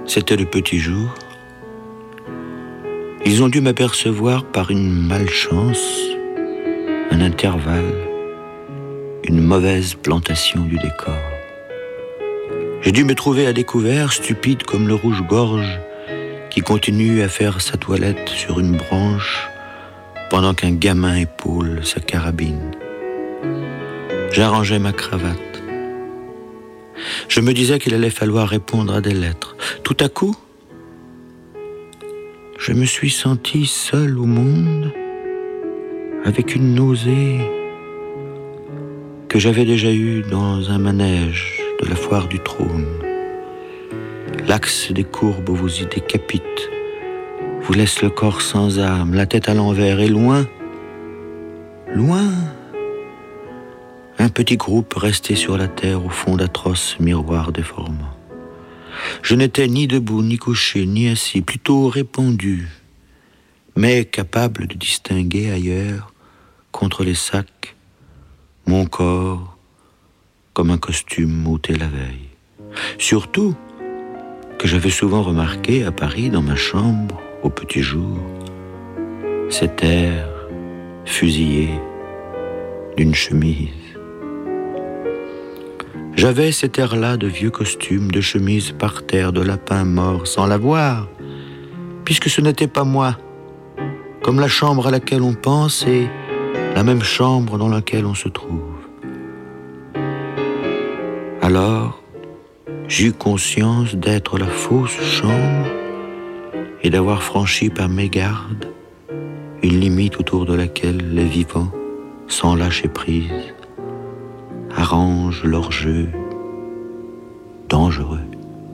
C'était le petit jour. Ils ont dû m'apercevoir par une malchance, un intervalle, une mauvaise plantation du décor. J'ai dû me trouver à découvert, stupide comme le rouge-gorge qui continue à faire sa toilette sur une branche pendant qu'un gamin épaule sa carabine. J'arrangeais ma cravate. Je me disais qu'il allait falloir répondre à des lettres. Tout à coup, je me suis senti seul au monde, avec une nausée que j'avais déjà eue dans un manège de la foire du trône. L'axe des courbes vous y décapite, vous laisse le corps sans âme, la tête à l'envers, et loin, loin, un petit groupe resté sur la terre au fond d'atroces miroirs déformants. Je n'étais ni debout, ni couché, ni assis, plutôt répandu, mais capable de distinguer ailleurs, contre les sacs, mon corps comme un costume ôté la veille. Surtout que j'avais souvent remarqué à Paris, dans ma chambre, au petit jour, cet air fusillé d'une chemise. J'avais cet air-là de vieux costume, de chemise par terre, de lapin mort, sans la voir, puisque ce n'était pas moi, comme la chambre à laquelle on pense et la même chambre dans laquelle on se trouve. Alors, j'eus conscience d'être la fausse chambre et d'avoir franchi par mégarde une limite autour de laquelle les vivants, sans lâcher prise, arrangent leur jeu dangereux.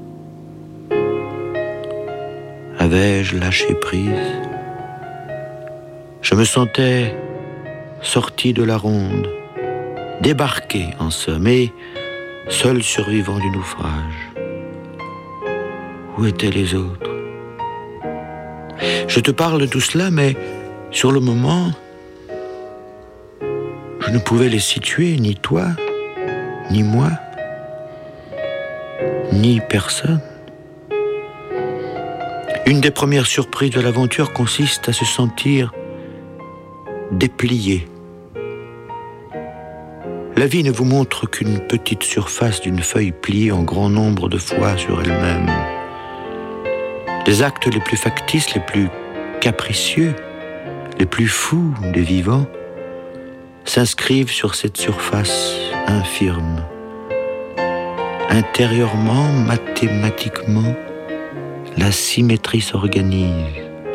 Avais-je lâché prise? Je me sentais sorti de la ronde, débarqué en somme, et seul survivant du naufrage. Où étaient les autres? Je te parle de tout cela, mais sur le moment, je ne pouvais les situer, ni toi, ni moi, ni personne. Une des premières surprises de l'aventure consiste à se sentir déplié. La vie ne vous montre qu'une petite surface d'une feuille pliée en grand nombre de fois sur elle-même. Les actes les plus factices, les plus capricieux, les plus fous des vivants s'inscrivent sur cette surface infirme. Intérieurement, mathématiquement, la symétrie s'organise.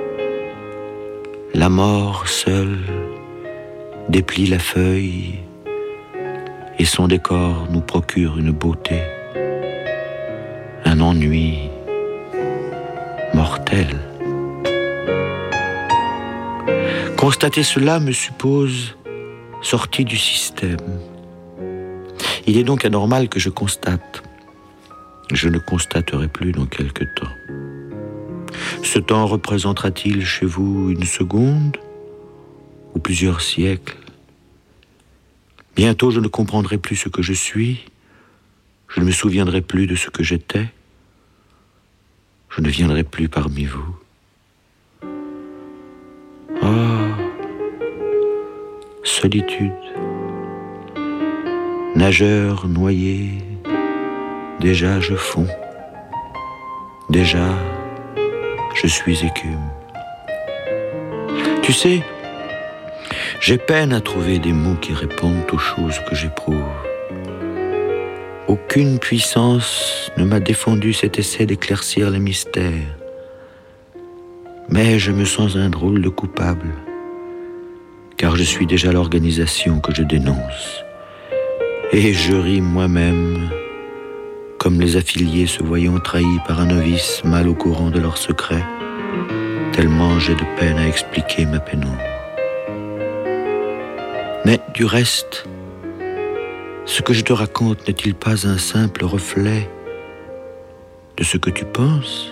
La mort seule déplie la feuille et son décor nous procure une beauté, un ennui mortel. Constater cela me suppose sorti du système. Il est donc anormal que je constate. Je ne constaterai plus dans quelque temps. Ce temps représentera-t-il chez vous une seconde ou plusieurs siècles? Bientôt je ne comprendrai plus ce que je suis, je ne me souviendrai plus de ce que j'étais, je ne viendrai plus parmi vous. Oh, solitude, nageur noyé, déjà je fonds, déjà je suis écume. Tu sais, j'ai peine à trouver des mots qui répondent aux choses que j'éprouve. Aucune puissance ne m'a défendu cet essai d'éclaircir les mystères. Mais je me sens un drôle de coupable, car je suis déjà l'organisation que je dénonce. Et je ris moi-même, comme les affiliés se voyant trahis par un novice mal au courant de leurs secrets, tellement j'ai de peine à expliquer ma pénombre. Mais du reste, ce que je te raconte n'est-il pas un simple reflet de ce que tu penses?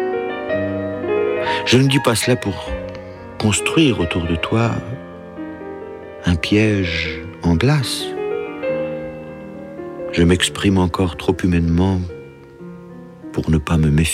Je ne dis pas cela pour construire autour de toi un piège en glace. Je m'exprime encore trop humainement pour ne pas me méfier.